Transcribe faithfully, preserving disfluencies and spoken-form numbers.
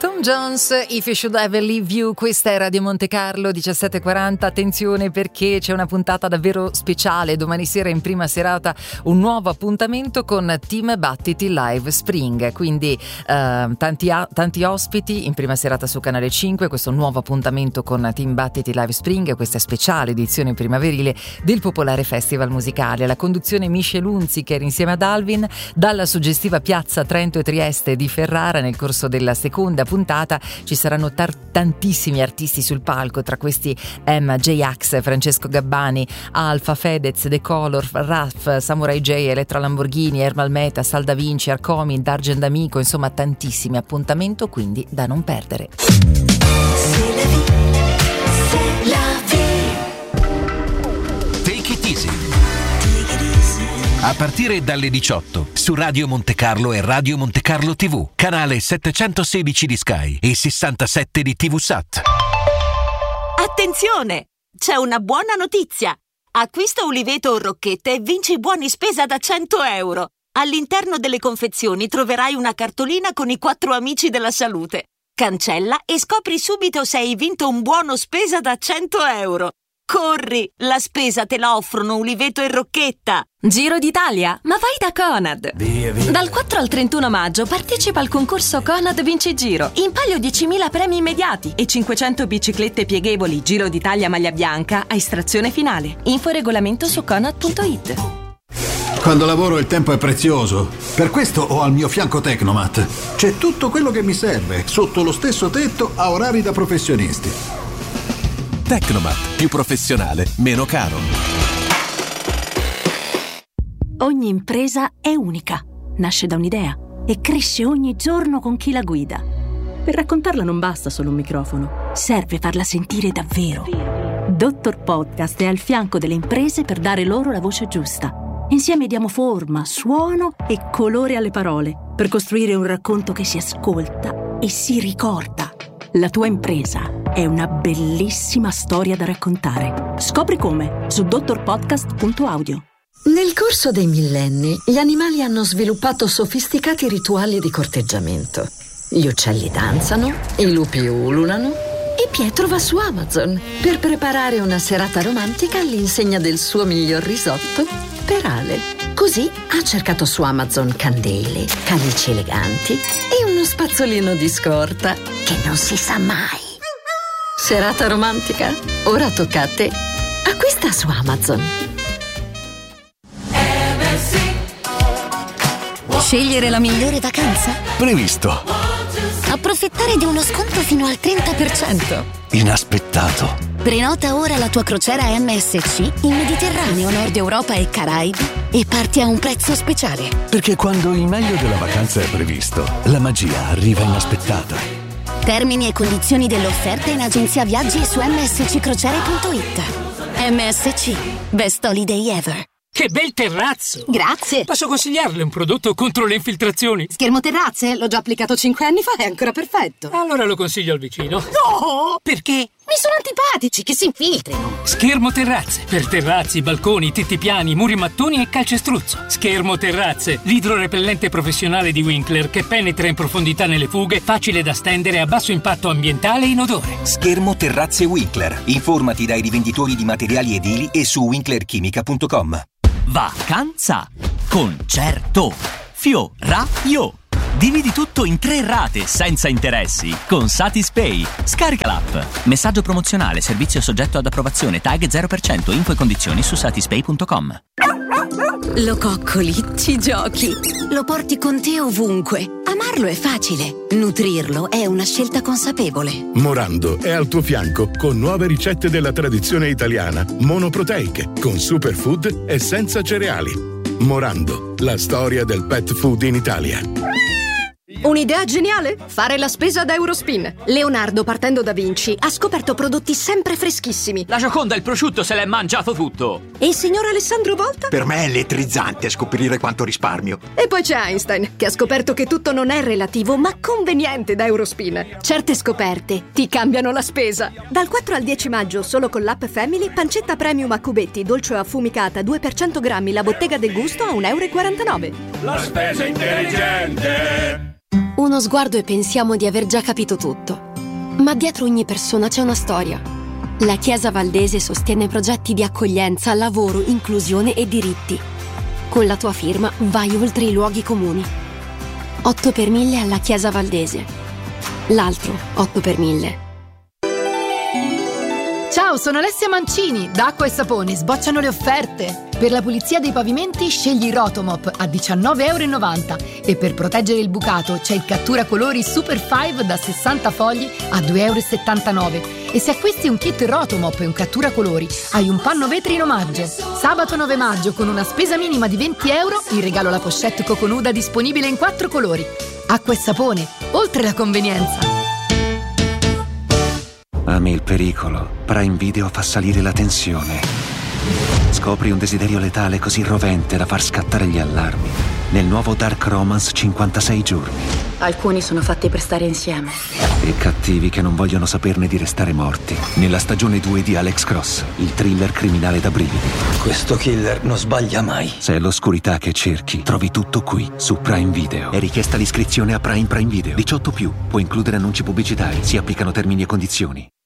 Tom Jones, If You Should Ever Leave You. Questa è Radio Monte Carlo, diciassette e quaranta. Attenzione perché c'è una puntata davvero speciale. Domani sera in prima serata un nuovo appuntamento con Team Battiti Live Spring. Quindi eh, tanti, a- tanti ospiti in prima serata su Canale cinque. Questo nuovo appuntamento con Team Battiti Live Spring, questa speciale edizione primaverile del Popolare Festival Musicale. La conduzione Michel Hunziker insieme ad Alvin dalla suggestiva piazza Trento e Trieste di Ferrara. Nel corso della seconda puntata ci saranno tar- tantissimi artisti sul palco, tra questi M, J-Ax, Francesco Gabbani, Alfa, Fedez, The Color, Raff, Samurai J, Elettra Lamborghini, Ermal Meta, Sal Da Vinci, Arcomi, D'Argent Amico, insomma tantissimi. Appuntamento quindi da non perdere. Take it easy. A partire dalle diciotto su Radio Monte Carlo e Radio Monte Carlo tivù, canale settecentosedici di Sky e sessantasette di T V Sat. Attenzione! C'è una buona notizia! Acquista Uliveto o Rocchette e vinci buoni spesa da cento euro. All'interno delle confezioni troverai una cartolina con i quattro amici della salute. Cancella e scopri subito se hai vinto un buono spesa da cento euro. Corri! La spesa te la offrono Uliveto e Rocchetta! Giro d'Italia? Ma vai da Conad! Via, via. Dal quattro al trentuno maggio partecipa al concorso Conad Vinci Giro. In palio diecimila premi immediati e cinquecento biciclette pieghevoli Giro d'Italia maglia bianca a estrazione finale. Info e regolamento su conad punto it. Quando lavoro il tempo è prezioso. Per questo ho al mio fianco Tecnomat. C'è tutto quello che mi serve, sotto lo stesso tetto, a orari da professionisti. Tecnomat, più professionale, meno caro. Ogni impresa è unica, nasce da un'idea e cresce ogni giorno con chi la guida. Per raccontarla non basta solo un microfono, serve farla sentire davvero. Dottor Podcast è al fianco delle imprese per dare loro la voce giusta. Insieme diamo forma, suono e colore alle parole per costruire un racconto che si ascolta e si ricorda. La tua impresa è una bellissima storia da raccontare. Scopri come su dottor podcast punto audio. Nel corso dei millenni, gli animali hanno sviluppato sofisticati rituali di corteggiamento. Gli uccelli danzano, i lupi ululano e Pietro va su Amazon per preparare una serata romantica all'insegna del suo miglior risotto per Ale. Così ha cercato su Amazon candele, calici eleganti e uno spazzolino di scorta che non si sa mai. Serata romantica? Ora tocca a te. Acquista su Amazon. Scegliere la migliore vacanza? Previsto. Approfittare di uno sconto fino al trenta per cento? Inaspettato. Prenota ora la tua crociera M S C in Mediterraneo, Nord Europa e Caraibi e parti a un prezzo speciale. Perché quando il meglio della vacanza è previsto, la magia arriva inaspettata. Termini e condizioni dell'offerta in agenzia viaggi e su m s c crociere punto it. M S C, best holiday ever. Che bel terrazzo! Grazie! Posso consigliarle un prodotto contro le infiltrazioni? Schermo terrazze? L'ho già applicato cinque anni fa, è ancora perfetto. Allora lo consiglio al vicino. No! Perché? Mi sono antipatici, che si infiltrino. Schermo terrazze. Per terrazzi, balconi, tetti piani, muri mattoni e calcestruzzo. Schermo terrazze. L'idrorepellente professionale di Winkler che penetra in profondità nelle fughe, facile da stendere, a basso impatto ambientale e inodore. Schermo terrazze Winkler. Informati dai rivenditori di materiali edili e su winkler chimica punto com. Vacanza, concerto, fioraio. Dividi tutto in tre rate senza interessi con Satispay. Scarica l'app. Messaggio promozionale, servizio soggetto ad approvazione, tag zero per cento, info e condizioni su satispay punto com. Lo coccoli, ci giochi, lo porti con te ovunque. Amarlo è facile, nutrirlo è una scelta consapevole. Morando è al tuo fianco con nuove ricette della tradizione italiana, monoproteiche, con superfood e senza cereali. Morando, la storia del pet food in Italia. Un'idea geniale? Fare la spesa da Eurospin. Leonardo, partendo da Vinci, ha scoperto prodotti sempre freschissimi. La Gioconda, il prosciutto, se l'è mangiato tutto. E il signor Alessandro Volta? Per me è elettrizzante scoprire quanto risparmio. E poi c'è Einstein, che ha scoperto che tutto non è relativo, ma conveniente da Eurospin. Certe scoperte ti cambiano la spesa. Dal quattro al dieci maggio, solo con l'app Family, pancetta premium a cubetti, dolce o affumicata, due per cento grammi, la bottega del gusto a un euro e quarantanove. La spesa intelligente! Uno sguardo e pensiamo di aver già capito tutto. Ma dietro ogni persona c'è una storia. La Chiesa Valdese sostiene progetti di accoglienza, lavoro, inclusione e diritti. Con la tua firma vai oltre i luoghi comuni. otto per mille alla Chiesa Valdese. L'altro otto per mille. Ciao, sono Alessia Mancini. Da Acqua e Sapone sbocciano le offerte. Per la pulizia dei pavimenti scegli Rotomop a diciannove e novanta euro e per proteggere il bucato c'è il cattura colori Super cinque da sessanta fogli a due e settantanove euro. E se acquisti un kit Rotomop e un cattura colori hai un panno vetri in omaggio. Sabato nove maggio con una spesa minima di venti euro in regalo la pochette coconuda disponibile in quattro colori. Acqua e Sapone, oltre la convenienza. Ami il pericolo, Prime Video fa salire la tensione. Scopri un desiderio letale così rovente da far scattare gli allarmi. Nel nuovo Dark Romance cinquantasei giorni. Alcuni sono fatti per stare insieme. E cattivi che non vogliono saperne di restare morti. Nella stagione due di Alex Cross, il thriller criminale da brividi. Questo killer non sbaglia mai. Se è l'oscurità che cerchi, trovi tutto qui, su Prime Video. È richiesta l'iscrizione a Prime Prime Video. diciotto più, può includere annunci pubblicitari, si applicano termini e condizioni.